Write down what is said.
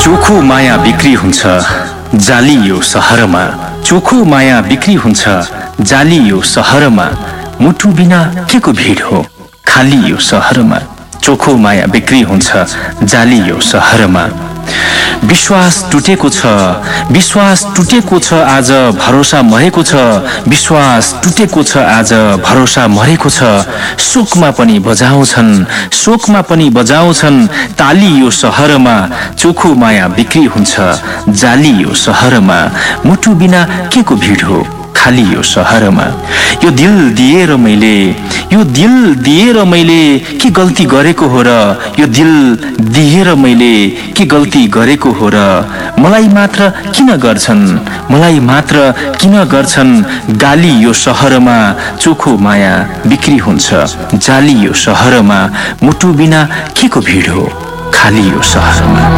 चोखो माया बिक्री हुन्छ जाली यो सहरमा। चोखो माया बिक्री हुन्छ जाली यो सहरमा। मुटु बिना के को भीड हो खाली यो सहरमा। चोखो माया बिक्री हुन्छ जाली यो सहरमा। विश्वास टुटेको छ, विश्वास टुटेको छ आज भरोसा मरेको छ। विश्वास टुटेको छ आज भरोसा मरेको छ। शोकमा पनि बजाउँछन्, शोकमा पनि बजाउँछन् ताली यो सहरमा। चोखो माया बिक्री हुन्छ जाली यो सहरमा। मुटु बिना के को भीड हो खाली यो सहरमा। यो दिल दिएर मैले, यो दिल दिएर मैले के गल्ती गरेको हो र। यो दिल दिएर मैले के गल्ती गरेको हो र। मलाई मात्र किन गर्छन्, मलाई मात्र किन गर्छन् गाली यो सहरमा। चोखो माया बिक्री हुन्छ जाली यो सहरमा। मुटु बिना के को भीड हो खाली यो सहरमा।